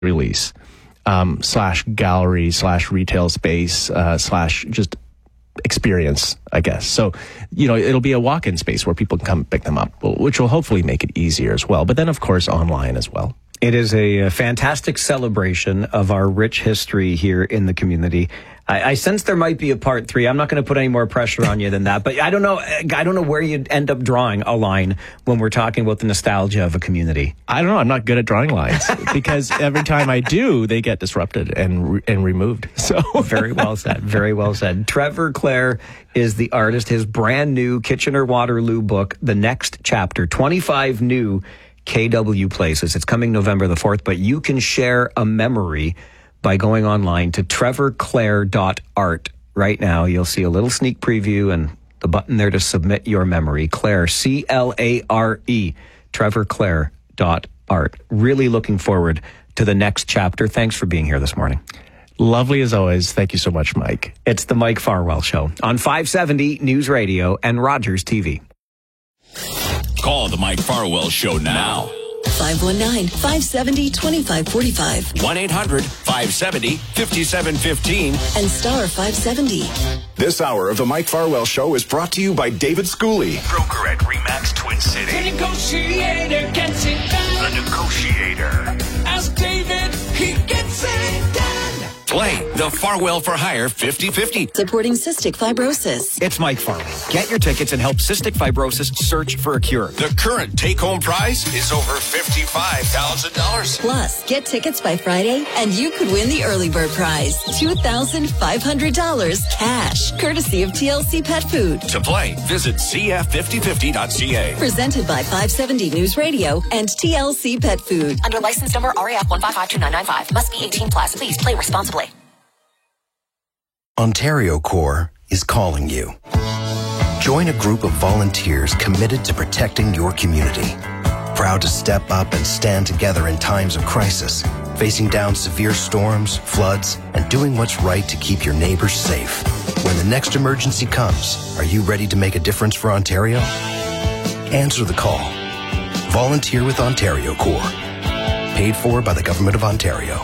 release, slash gallery, slash retail space, slash just experience, I guess. So, it'll be a walk-in space where people can come pick them up, which will hopefully make it easier as well. But then, of course, online as well. It is a fantastic celebration of our rich history here in the community. I sense there might be a part 3. I'm not going to put any more pressure on you than that, but I don't know where you'd end up drawing a line when we're talking about the nostalgia of a community. I don't know. I'm not good at drawing lines because every time I do, they get disrupted and removed. So very well said. Very well said. Trevor Clare is the artist. His brand new Kitchener-Waterloo book, The Next Chapter, 25 new KW places. It's coming November the 4th, but you can share a memory by going online to trevorclare.art. Right now, you'll see a little sneak preview and the button there to submit your memory. Clare, C-L-A-R-E, trevorclare.art. Really looking forward to the next chapter. Thanks for being here this morning. Lovely as always. Thank you so much, Mike. It's the Mike Farwell Show on 570 News Radio and Rogers TV. Call the Mike Farwell Show now. 519-570-2545. 1-800-570-5715. And star 570. This hour of the Mike Farwell Show is brought to you by David Schooley, Broker at RE/MAX Twin City. The negotiator gets it done. The negotiator. Ask David, he gets it done. Play the Farwell for Hire 50/50. Supporting cystic fibrosis. It's Mike Farwell. Get your tickets and help cystic fibrosis search for a cure. The current take-home prize is over $55,000. Plus, get tickets by Friday and you could win the early bird prize, $2,500 cash, courtesy of TLC Pet Food. To play, visit cf5050.ca. Presented by 570 News Radio and TLC Pet Food. Under license number RAF 1552995. Must be 18 plus. Please play responsibly. Ontario Corps is calling you. Join a group of volunteers committed to protecting your community. Proud to step up and stand together in times of crisis, facing down severe storms, floods, and doing what's right to keep your neighbors safe. When the next emergency comes, are you ready to make a difference for Ontario? Answer the call. Volunteer with Ontario Corps. Paid for by the Government of Ontario.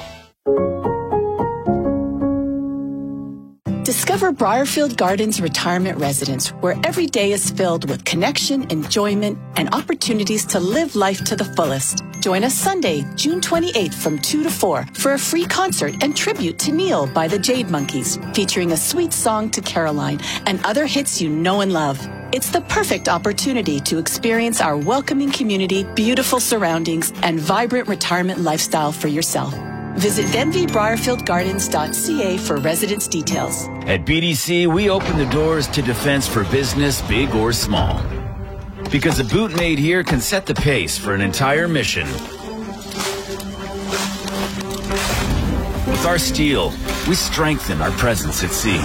Discover Briarfield Gardens Retirement Residence, where every day is filled with connection, enjoyment, and opportunities to live life to the fullest. Join us Sunday, June 28th from 2 to 4 for a free concert and tribute to Neil by the Jade Monkeys, featuring a sweet song to Caroline and other hits you know and love. It's the perfect opportunity to experience our welcoming community, beautiful surroundings, and vibrant retirement lifestyle for yourself. Visit denbybriarfieldgardens.ca for residence details. At BDC, we open the doors to defense for business, big or small. Because a boot made here can set the pace for an entire mission. With our steel, we strengthen our presence at sea.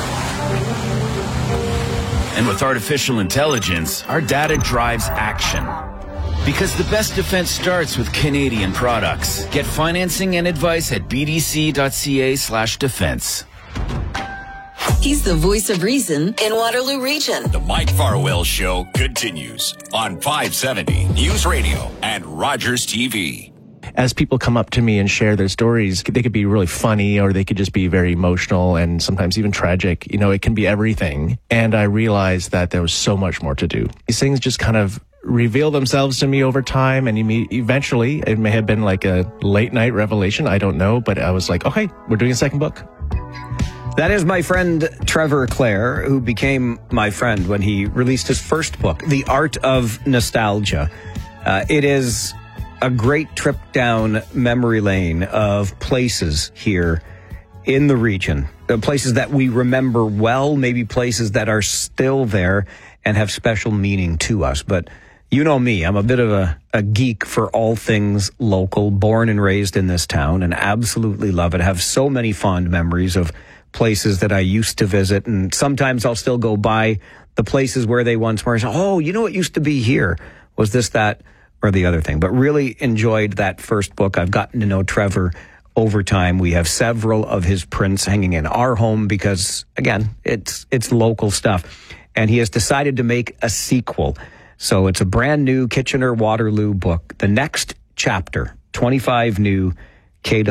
And with artificial intelligence, our data drives action. Because the best defense starts with Canadian products. Get financing and advice at bdc.ca/defense. He's the voice of reason in Waterloo Region. The Mike Farwell Show continues on 570 News Radio and Rogers TV. As people come up to me and share their stories, they could be really funny or they could just be very emotional and sometimes even tragic. It can be everything. And I realized that there was so much more to do. These things just kind of reveal themselves to me over time, and eventually it may have been like a late night revelation, I don't know, but I was like, okay, we're doing a second book. That is my friend Trevor Clare, who became my friend when he released his first book, The Art of Nostalgia. It is a great trip down memory lane of places here in the region, places that we remember well, maybe places that are still there and have special meaning to us. But you know me, I'm a bit of a geek for all things local, born and raised in this town, and absolutely love it. I have so many fond memories of places that I used to visit, and sometimes I'll still go by the places where they once were and say, oh, what used to be here? Was this, that, or the other thing? But really enjoyed that first book. I've gotten to know Trevor over time. We have several of his prints hanging in our home because, again, it's local stuff. And he has decided to make a sequel. So it's a brand new Kitchener-Waterloo book, The Next Chapter, 25 new K